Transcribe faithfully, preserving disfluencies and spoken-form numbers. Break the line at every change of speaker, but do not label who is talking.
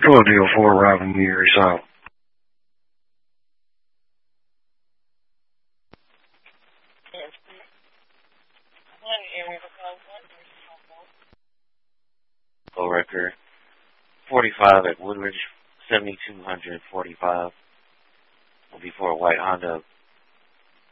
Good deal for arriving near yourself.
Low record forty-five at Woodridge, seventy-two hundred forty-five. Will be for a white Honda